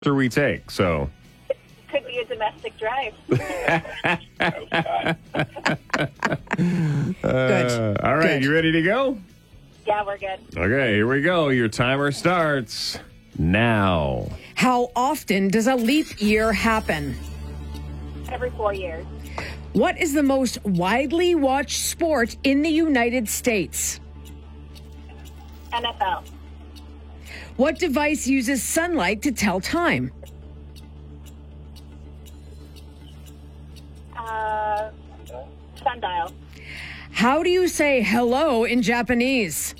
we take. So Could be a domestic drive. Good. all right, Good. you ready to go? Yeah, we're good. Okay, here we go. Your timer starts now. How often does a leap year happen? Every 4 years. What is the most widely watched sport in the United States? NFL. What device uses sunlight to tell time? Sundial. How do you say hello in Japanese?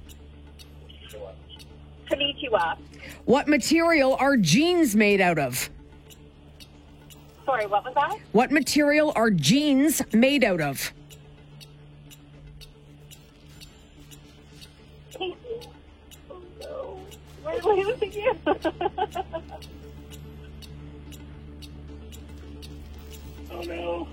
Konnichiwa. What material are jeans made out of? Sorry, what was that? What material are jeans made out of? Oh, no. We're losing you. Oh, no.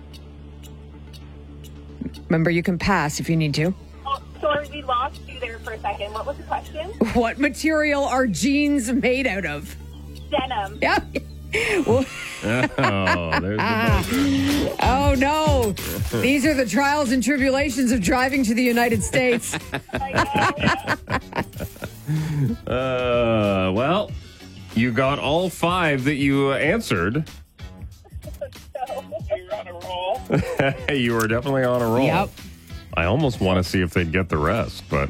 Remember, you can pass if you need to. Oh, sorry, we lost you there for a second. What was the question? What material are jeans made out of? Denim. Yeah. Well, Oh, there's the buzzer. oh, no. These are the trials and tribulations of driving to the United States. Well, you got all 5 that you answered. You're on a roll. You were definitely on a roll. Yep. I almost want to see if they'd get the rest, but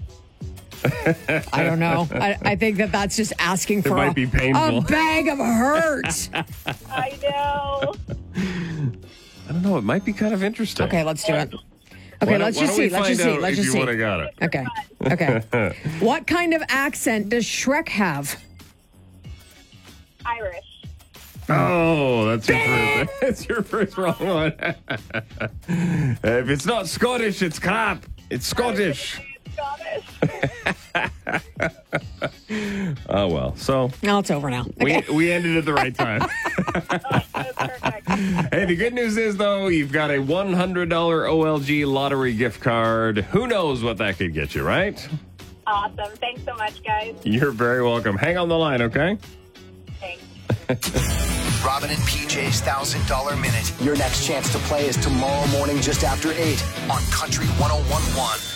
I don't know. I think that's just asking for might be painful. a bag of hurt. I know. I don't know. It might be kind of interesting. Okay, let's do it. Why Okay, don't- let's why just don't we see. Let's just find see. out Let's if just you see. would have got it. Okay. Okay. What kind of accent does Shrek have? Irish. Oh, that's your first wrong one. If it's not Scottish, it's crap. It's Scottish. Scottish. Oh well. So No, it's over now. we ended at the right time. That's perfect. Hey, the good news is though, you've got a $100 OLG lottery gift card. Who knows what that could get you, right? Awesome. Thanks so much, guys. You're very welcome. Hang on the line, okay? Thanks. Robin and PJ's $1,000 Minute. Your next chance to play is tomorrow morning just after 8 on Country 101.1.